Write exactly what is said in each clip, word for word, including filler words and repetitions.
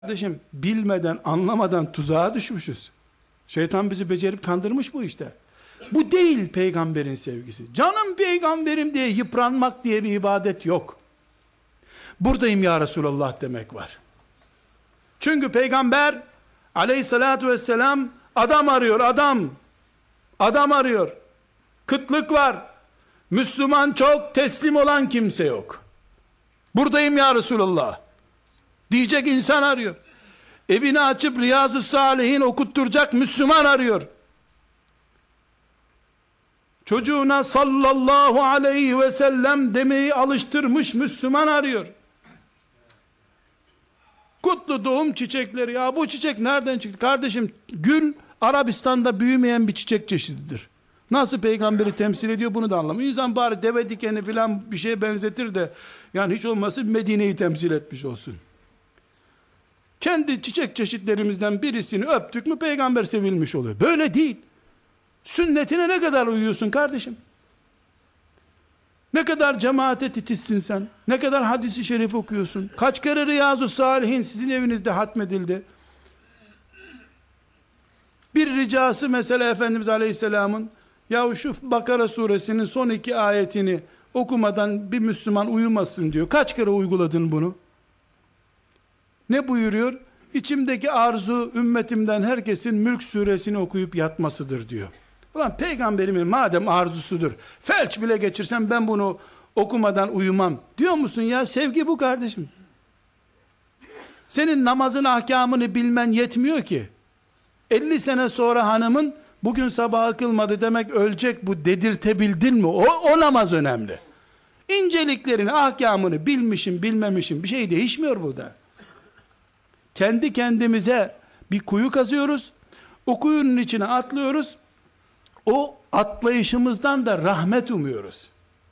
Kardeşim, bilmeden, anlamadan tuzağa düşmüşüz. Şeytan bizi becerip kandırmış bu işte. Bu değil peygamberin sevgisi. Canım peygamberim diye yıpranmak diye bir ibadet yok. Buradayım ya Resulallah demek var. Çünkü peygamber aleyhissalatü vesselam adam arıyor, adam. Adam arıyor. Kıtlık var. Müslüman çok, teslim olan kimse yok. Buradayım ya Resulallah diyecek insan arıyor. Evini açıp Riyazu Salihin okutturacak Müslüman arıyor. Çocuğuna sallallahu aleyhi ve sellem demeyi alıştırmış Müslüman arıyor. Kutlu doğum çiçekleri, ya bu çiçek nereden çıktı? Kardeşim, gül Arabistan'da büyümeyen bir çiçek çeşididir. Nasıl peygamberi temsil ediyor bunu da anlamıyor. İnsan bari deve dikeni filan bir şeye benzetir de, yani hiç olmazsa Medine'yi temsil etmiş olsun. Kendi çiçek çeşitlerimizden birisini öptük mü peygamber sevilmiş oluyor. Böyle değil. Sünnetine ne kadar uyuyorsun kardeşim? Ne kadar cemaate titizsin sen? Ne kadar hadisi şerif okuyorsun? Kaç kere Riyazu Salihin sizin evinizde hatmedildi? Bir ricası mesela Efendimiz Aleyhisselam'ın, ya şu Bakara suresinin son iki ayetini okumadan bir Müslüman uyumasın diyor. Kaç kere uyguladın bunu? Ne buyuruyor? İçimdeki arzu ümmetimden herkesin Mülk suresini okuyup yatmasıdır diyor. Ulan peygamberimin madem arzusudur, felç bile geçirsem ben bunu okumadan uyumam diyor musun ya? Sevgi bu kardeşim. Senin namazın ahkamını bilmen yetmiyor ki. elli sene sonra hanımın bugün sabah kılmadı demek ölecek bu dedirtebildin mi? O, o namaz önemli. İnceliklerini, ahkamını bilmişim bilmemişim bir şey değişmiyor burada. Kendi kendimize bir kuyu kazıyoruz. O kuyunun içine atlıyoruz. O atlayışımızdan da rahmet umuyoruz.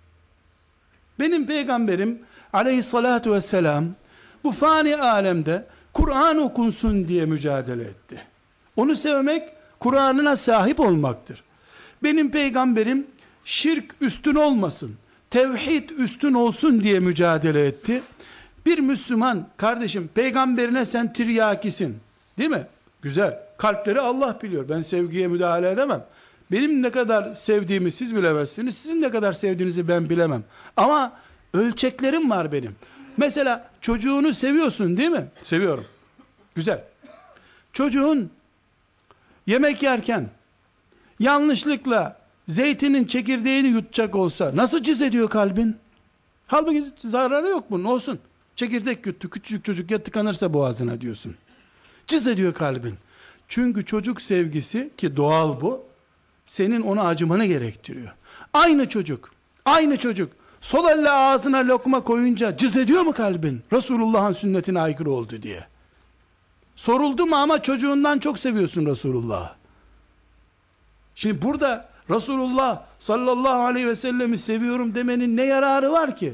Benim peygamberim aleyhissalatu vesselam bu fani alemde Kur'an okunsun diye mücadele etti. Onu sevmek Kur'an'ına sahip olmaktır. Benim peygamberim şirk üstün olmasın, tevhid üstün olsun diye mücadele etti. Bir Müslüman kardeşim peygamberine sen tiryakisin değil mi? Güzel. Kalpleri Allah biliyor. Ben sevgiye müdahale edemem. Benim ne kadar sevdiğimi siz bilemezsiniz. Sizin ne kadar sevdiğinizi ben bilemem. Ama ölçeklerim var benim. Mesela çocuğunu seviyorsun değil mi? Seviyorum. Güzel. Çocuğun yemek yerken yanlışlıkla zeytinin çekirdeğini yutacak olsa nasıl cız ediyor kalbin? Halbuki zararı yok bunun, olsun. Çekirdek yuttu, küçücük çocuk ya tıkanırsa boğazına diyorsun. Cız ediyor kalbin. Çünkü çocuk sevgisi, ki doğal bu, senin ona acımanı gerektiriyor. Aynı çocuk, aynı çocuk sol elle ağzına lokma koyunca cız ediyor mu kalbin? Resulullah'ın sünnetine aykırı oldu diye. Soruldu mu ama çocuğundan çok seviyorsun Resulullah'ı. Şimdi burada Resulullah sallallahu aleyhi ve sellemi seviyorum demenin ne yararı var ki?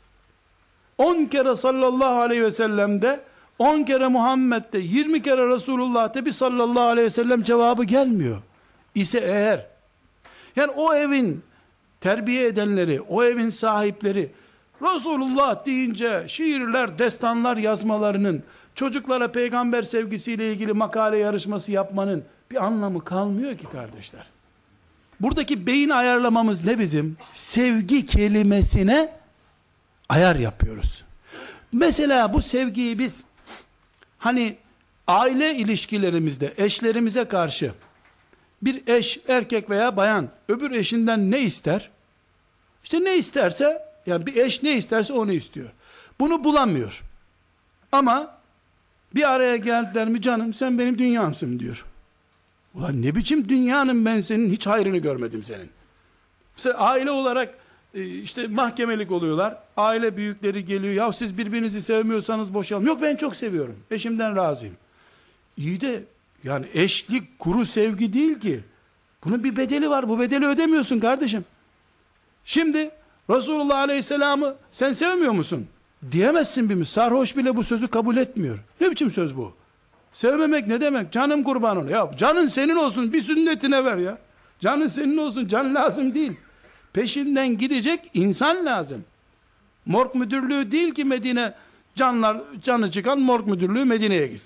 on kere sallallahu aleyhi ve sellem'de, on kere Muhammed'de, yirmi kere Resulullah'ta bir sallallahu aleyhi ve sellem cevabı gelmiyor. İse eğer, yani o evin terbiye edenleri, o evin sahipleri, Resulullah deyince şiirler, destanlar yazmalarının, çocuklara peygamber sevgisiyle ilgili makale yarışması yapmanın bir anlamı kalmıyor ki kardeşler. Buradaki beyin ayarlamamız ne bizim? Sevgi kelimesine ayar yapıyoruz. Mesela bu sevgiyi biz hani aile ilişkilerimizde eşlerimize karşı, bir eş erkek veya bayan öbür eşinden ne ister? İşte ne isterse, yani bir eş ne isterse onu istiyor. Bunu bulamıyor. Ama bir araya geldiler mi, canım sen benim dünyamsın diyor. Ulan ne biçim dünyanın, ben senin hiç hayrını görmedim senin. Mesela aile olarak işte mahkemelik oluyorlar. Aile büyükleri geliyor. Ya siz birbirinizi sevmiyorsanız boşayalım. Yok ben çok seviyorum. Eşimden razıyım. İyi de yani eşlik kuru sevgi değil ki. Bunun bir bedeli var. Bu bedeli ödemiyorsun kardeşim. Şimdi Resulullah Aleyhisselam'ı sen sevmiyor musun? Diyemezsin bir mi? Sarhoş bile bu sözü kabul etmiyor. Ne biçim söz bu? Sevmemek ne demek? Canım kurban ona. Ya canın senin olsun, bir sünnetine ver ya. Canın senin olsun, can lazım değil. Peşinden gidecek insan lazım. Morg müdürlüğü değil ki Medine Canlar, canı çıkan morg müdürlüğü Medine'ye gitsin.